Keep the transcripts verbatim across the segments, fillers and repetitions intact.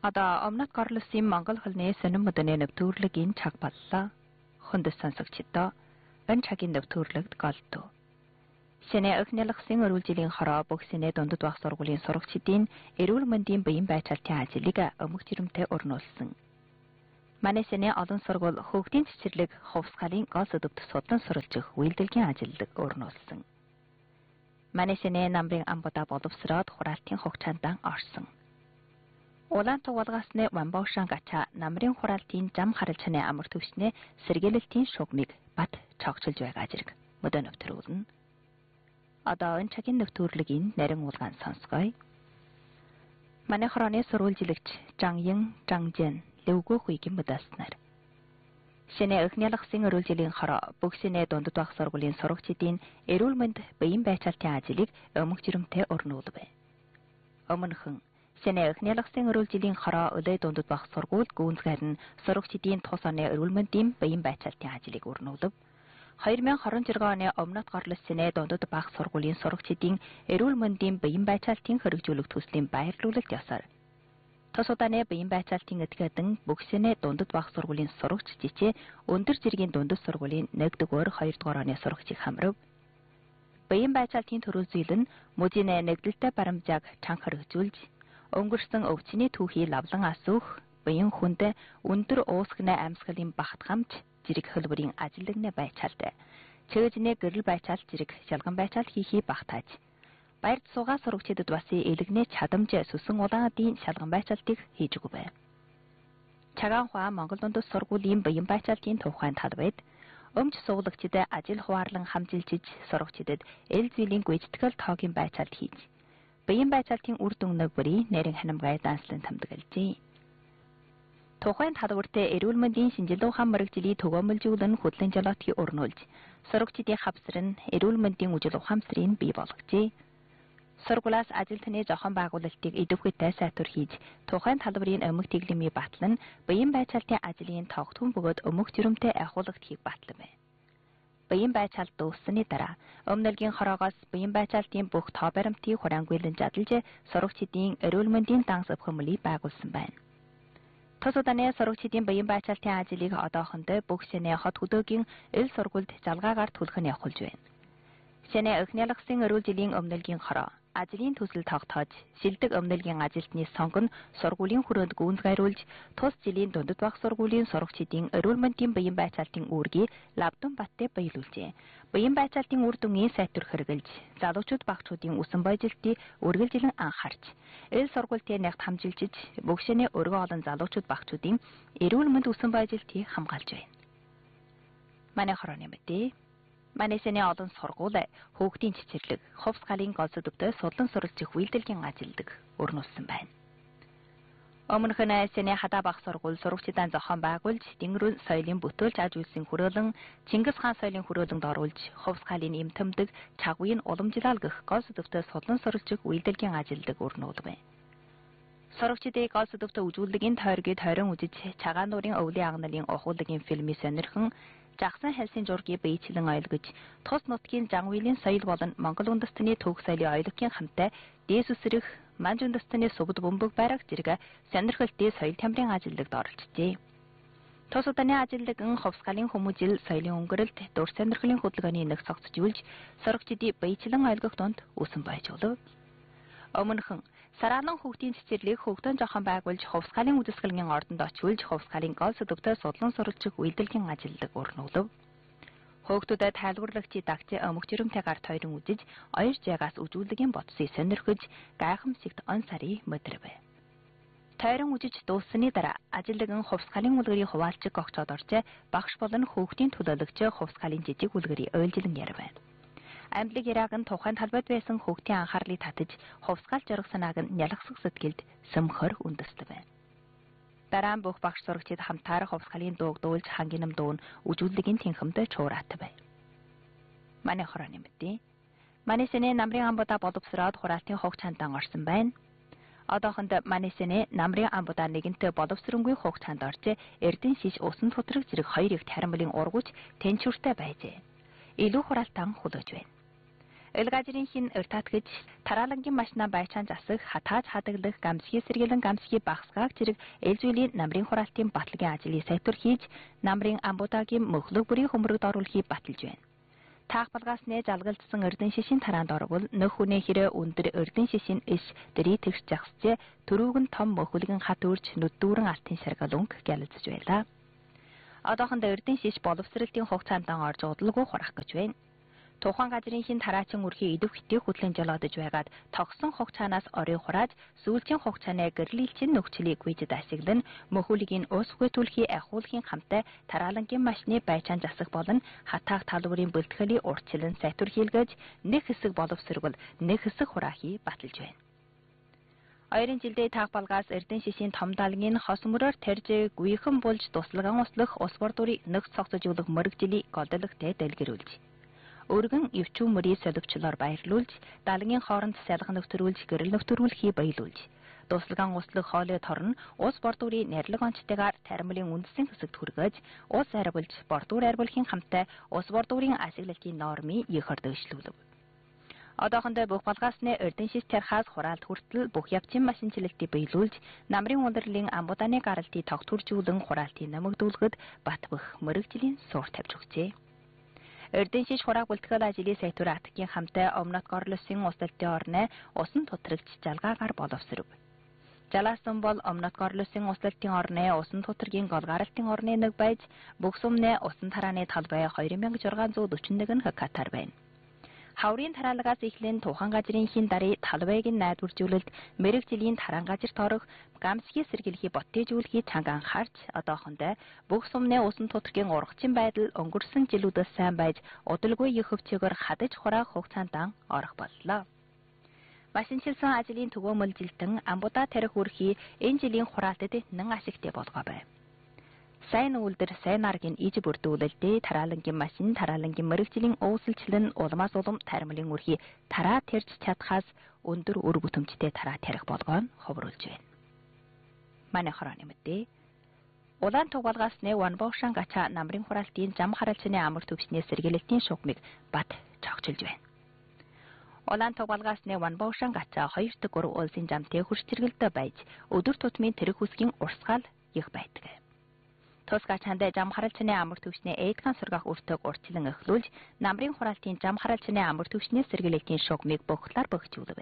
Одоо өмнөд горлосын Монгол хэлний сонин мөдөний нэвтрүүлгийн цаг боллоо. Хүндэс сонсогчдоо энэ цагийн нэвтрүүлэгт голдов. Сэнэ өхнөлгсөн өрүүл жилийн хороо бүх сэнэ дундад байх сургуулийн сурагчдын эрүүл мэндийн биеийн байцаалтын ажлыг өмг жирэмтэй өрнүүлсэн. Манай сэнэ олон сургууль хүүхдийн цэцэрлэг хувьсгалын гол өдөвт судлан суралцах үйлдвэрийн ажилд өрнүүлсэн. Манай сэнэ намрын амбуда боловсроод хураалтын хугацаанд орсон. Улаан тугалгасны Вамбаушан гача намрын хураалтын зам харалцны амар төвчнээ сэргээлэлтийн шугмыг бат цогцолж байгаа зэрэг мөдөө нэвтрүүлнэ. Одоо энэ цагийн нэвтрүүлгийн нарийн уулгаан сонсгоё. Манай хорооны сурвалжилагч Жанян Жанжэн лөвгөө хуйгийн мөдөснөр. Сэнэ өхнөлгсөн өрүүл жилийн хороо бүх сэнэ дундад байх сургуулийн сурагчдын эрүүл мэнд биеийн байцаалтын ажлыг өмг жирэмтэй өрнүүлв. Өмнөхөн Сэнэ өхнөлгсөн өрүүл жилийн хороо өдөө дундад байх сургууль гүнзгийр нь сурагчдын тус оны эрүүл мэндийн биеийн байцаалтын ажлыг өрнүүлв. две тысячи двадцать три оны өмнөд горлос сэнэ дундад байх сургуулийн сурагчдын эрүүл мэндийн биеийн байцаалтын хэрэгжүүлэх төслийн байрлуулалт ёсоор тус удааны биеийн байцаалтын этгээдэн бүх сэнэ дундад байх сургуулийн сурагч жижээ өндөр зэргийн дундад сургуулийн нэгдүгээр хоёрдугаар оны сурагчийг хамрав. Биеийн байцаалтын төрөл зүйл нь мужийн нэгдэлтэй баримжааг чанга хэрэгжүүлж өнгөрсөн өвчний түүхий лавлан асуух, биеийн хүнд өндөр уусганы амьсгалын багт хамж зэрэг хөлбөрийн ажилтны байцаалт, чөөжний гэрэл байцаалт зэрэг шалган байцаалт хийхий багтааж, баярд суугаа сурагчдад бас элэгний чадамж сүсэн улаанадын шалган байцаалтыг хийж өгөв. Чагаанхуа Монгол дундас сургуулийн биеийн байцаалтын тухайн талбайд өмч сууглагчид ажил хуваарлан хамжилжиж сурагчдад эл зүйлийн гүйцэтгэл тоогийн байцаалт хийж биеийн байцаалтын үр дүн нэгбэрийн нарийн ханамгай данслан тэмдэглэжээ. Тухайн талбарт эрүүл мэндийн шинжилгээ ухаан мэрэгжлийн төгөөмөлжүүлэн хөдлөн жолоотыг өрнүүлж, сурагчдын хавсрын эрүүл мэндийн үжил ухаамсрыг бий болгожээ. Сургуулиас ажилтны зохион байгуулалтыг идэвхтэй сайтар хийж, тухайн талбарын өмг тэглэмийн батлан биеийн байцаалтын ажлын тогтмол бөгөөд өмг жирэмтэй ахуулгадгийг батлав. Биеийн байцаалт дууссаны дараа өмнөлгийн хороогоос биеийн байцаалтын бүх тоо баримтыг хураангуйлан жадалж сурагчдын эрүүл мэндийн данс өвхөмлийг байгуулсан байна. Тус удааны сурагчдын биеийн байцаалтын ажлыг одоохондоо бүх сэнэ хот хөдөөгийн эл сургуульд залгаагаар түлхэн явуулж байна. Сэнэ өхнөлгсөн эрүүл жилийн өмнөлгийн хороо ажлын төсөл тогтоож, шилдэг өмнөлгийн ажилтны сонгон сургуулийн хүрээнд гүнзгийрүүлж, тус жилийн дундад байх сургуулийн сурагчдын эрүүл мэндийн биеийн байцаалтын үүргийг лавдан баттай биелүүлжээ. Биеийн байцаалтын үр дүнгийн сайтар хэрэгжилж, залуучууд багчуудын үсэн баяжилтыг үргэлжлэн анхаарч, эл сургуультай нэгт хамжилжиж, бүх сэнэ өргөө олон залуучууд багчуудын эрүүл мэнд үсэн баяжилтыг хамгаалж байна. Манай хорооны мэдээ Манай сэнэ олон сургууль хүүхдийн цэцэрлэг, хувьсгалын гол зөвдөвтэй судлан суралцах үйлдвэрийн ажилд өрнүүлсэн байна. Өмнөх нь сэнэ хадаа бах сургууль сурагчдаа зохион байгуулж, тэнгэрийн соёлын бүтээлч аж үйлсийн хүрээлэн, Чингис хаан соёлын хүрээлэнд оруулж, хувьсгалын эм тэмдэг, чагвын уламжлал гэх гол зөвдөвтэй судлан суралцах үйлдвэрийн ажилд өрнүүлв. Сурагчдыг гол зөвдөвтэй үзүүлэлгийн тойргийг тойрон үзэж, цагаан нуурын өвлийн агналын ухуулагийн фильмийг сонирхон Жагсан хэлсийн зургийг биечлэн ойлгож, тус нутгийн Жанвилийн соёл болон Монгол үндэстний төвх соёлын ойлгохын хамтаа дээс үсрэх, манж үндэстний сүбд бөмбөг барих зэрэг сонирхолтой соёл тамирын ажилд оролцжээ. Тус удааны ажилтан хувьсгалын хүмүүжил соёлын өнгөрөлт, дур сонирхлын хөдөлгөөний нэг цогцжүүлж, сурагчдыг биечлэн ойлгох донд үсэн байжуулав. Өмнөхөн Сараалан хүүхдийн цэцэрлэг хөгтөн зохион байгуулж, хувьсгалын үзэсгэлэнгийн ордонд очиулж, хувьсгалын гол зөвдөвтэй судлан суралцах үйлдвэрийн ажилд өрнүүлв. Хүүхдүүдэд тайлбарлагчид дагч өмг жирэмтэй гарт хоёрын үзэж, оёр жаагаас үзүүлэлгийн бодсыг сонирхож, гайхамшигт он сарын мэдрэв. Тойрон үзэж дууссаны дараа ажилтан хувьсгалын үлгэрийн хуваалцаг огцоод орж, багш болон хүүхдийн төлөөлөгч хувьсгалын жижиг үлгэрийг ойлжлон ярив. Амьдлаг Ирак нь тухайн талбайд байсан хүүхдийн анхаарлыг татаж, хувьсгал зориг санааг нь нялгсах сэтгэлд сөмхөр үндэслэв. Дараа нь бүх багш сурагчид хамтаар хувьсгалын дууг дуулж хангийн нам дуун үжүүлэлгийн тэнхэмдээ чуураатав. Манай хорооны мэдээ. Манай сэнэ намрын амбуда боловсроод хураалтын хугацаанд орсон байна. Одоохондоо манай сэнэ намрын амбуда нэгэнтээ боловсронгүй хугацаанд орж, эрдэн шиш усан тутраг зэрэг хоёр их тарамлын ургуч тэнчүртэй байжээ. Илүү хураалтан хулж байна. Илгаажрын хин өртатгэж тараалангийн машина байчаан засах хатааж хадгалах гамсгийн сэргээлэн гамсгийн багсгааг зэрэг ээлжүүлийн намрын хураалтын баталгийн ажлыг сайтур хийж намрын амбуудагийн мөхлөг бүрийн хөмрөгд оруулахыг баталж байна. Таах балгааснээ жалгалдсан эрдэн шишийн тараанд орвол нөх хүнээ хэрэг өндөр эрдэн шишийн иш дэрий тэгш жагсчээ төрүүгэн том мөхөлгөн хат үрж нүддүүрэн алтын шаргал өнгө гялалзж байлаа. Одоохондоо эрдэн шиш боловсралтын хугацаанд орж удалгүй хурах гэж байна. Тухайн газрын хин тараачин үрхий идэв хитийг хөтлөн жолоодож байгаад тогсон хугацаанаас орой хурааж сүүлчийн хугацааны гэрлэлчин нөхцөлийг гүйцэд ашиглан мөхүүлгийн уус хөтүүлхий ахуулахын хамтаа тараалангийн машины байчаан засах болон хатаах талбарын бэлтгэлийн урьдчилан сайтур хийлгэж нэг хэсэг боловсрогол нэг хэсэг хураахыг баталж байна. Ойрын жилдээ таах балгаас эрдэн шишийн том далгийн хос мөрөөр тарж гүйхэн булж туслаган услах ус бордурыг нэг цогцожуулах мөрөгжлийг голдологтой дэлгэрүүлж өргөн өвчүү мөрийг соливчлоор баярлуулж, далгийн хооронд салган нөхтрүүлж, гэрэл нөхтрүүлэхийг баялуулж, туслаган услах хоолой торн ус бордурын нэрлэг онцтойгоор таримлын үндсэн хэсэгт хүргэж, ус арбулж, бордуур арбуулахын хамтаа ус бордурын ашиглалтын нормыг ихэр дэвшлүүлв. Одоохондоо бүх балгаасны эрдэн шиш тархаас хураалт хүртэл бүх явцын машинчилэлтийг баялуулж, намрын улирлын амбуудааны гаралтыг тогтворжуулан хураалтыг нэмэгдүүлэхэд бат бөх мөрөгжлийн суур тавьж өгчээ. Эрдэн шиш хураах бүлтгэл ажлын сайтур атгийн хамтаа омнот горлосын усталтын орны усан тутрагч жалгаагаар боловсров. Жалаасан бол омнот горлосын усталтын орны усан тутргийн голгаралтын орны нэг байж бүх сумны усан тарааны талбай хоёр мянга зургаан зуун дөрвөн нэгэн хектар байна. Хаврын тараалагаас эхлэн тухайн газрын хин дарыг талбайг нь найдваржуулалт мэрэгжлийн тараан газар торох гамсгийн сэргийлхий боттэжүүлэхий чанга анхаарч одоохондоо бүх сумны усан тутргийн ургачин байдал өнгөрсөн жилүүдээс сайн байж удалгүй их хөвчөөр хадаж хураах хугацаанд орох боллоо. Машинчилсан ажлын төгөөмөл жилтэн амбудаа тарих үрхий энэ жилийн хураалтад нэн ашигтай болгоо байв. Сайн үйлдэр сайн аргийн иж бүрдүүлэлтээ тараалангийн машин тараалангийн мэрэгжлийн уусалчлан улмаас улам таримлын үрхий тараа тэрж чадхаас өндөр үр бүтэмжтэй тараа тарих болгоон ховруулж байна. Манай хорооны мэдээ. Улаан тугалгаас нэ Ванбошан гача намрын хураалтын зам харалчны амар төвчний сэргээлэлтийн шугмыг бат цогцолж байна. Улаан тугалгаас нэ Ванбошан гача хоёр дахь гурав улсын замтай хурцэргэлдэ байж өдөр тутмын тэрэг хүсгийн урсгаал их байдаг. Тусгай чандаа зам харалчны амар төвчний эйдган сургах үртөг урчлан эхлүүлж намрын хураалтын зам харалчны амар төвчний сэргээлэлтийн шугмыг бохлоор бохижүүлв.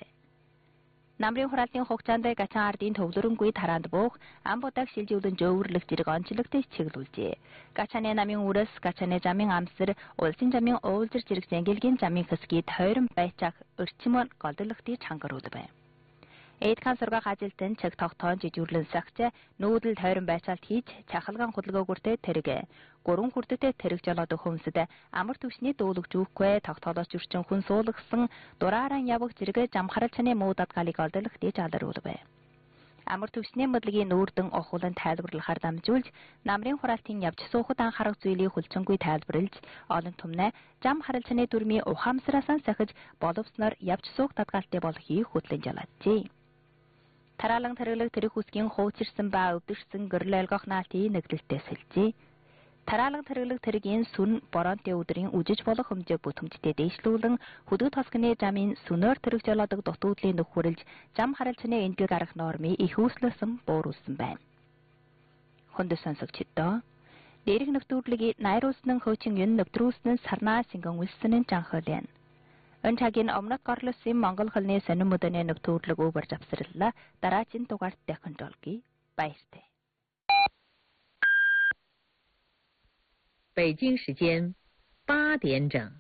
Намрын хураалтын хугацаанд гачаан ардын төвлөрөнгүй тараанд буух амбудаг шилжүүлэн жөөвөрлөх зэрэг онцлогтой чиглүүлжээ. Гачааны намын үрээс гачааны замын амсар улсын замын уулзар зэрэг зэнгэлгийн замын хэсгийг тойрон байцаах өрчмөр голдолохтыг чангаруулв. Эйдган сургах ажилтан чиг тогтоон жижүүрлэн сагч нүүдэл тойрон байцаалт хийж чахалгаан хөдөлгөөгөртэй тэрэг гурван хүрдэтэй тэрэг жолоодох хүмсэд амар төвчний дуулах зүггүй тогтоолоос жүрчин хүн суулгасан дурааран явах зэрэг зам харалчны муу дадгалыг олдох дэж алруулв. Амар төвчний мэдлэгийн нүүрдэн охуулан тайлбарлахаар дамжуулж намрын хураалтын явж суухад анхаарах зүйлийг хүлцэнгүй тайлбарлаж олон түмнэ зам харалчны дүрмийн ухаамсараасан сахиж боловсноор явж суух дадгалтай болохыг хөтлөн жалаажээ. Тараалан тариглаг тэрэг хүсгийн хуучирсан ба өвдөрсөн гэрэл ойлгох наалтыг нэгдэлтэй сэлжээ. Тараалан тариглаг тэрэгийн сүн боронтой өдрийн үжиж болох хэмжээ бүтэмжтэй дээшлүүлэн хөдөө тосгоны замын сүнээр тэрэг жолоодог дутуудлын нөхөрлж зам харалчны эндгэг арах нормыг их үүслэсэн бууруулсан байна. Хөндөс сонсогчдоо дээрх нөтөрлөгийг найруулсан хөөчин юм нөтрүүлсэн сарнаа сингэн үлсэн жанхолын Önçagin omnot gorlusin Монгол хэлний сонин мөдөний нөтөрлөг өгөрж авсарлаа. Дараагийн дугаарт дахин долгий баяртай. 北京时间八点整。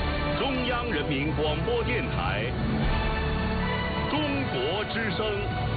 中央人民广播电台，中国之声。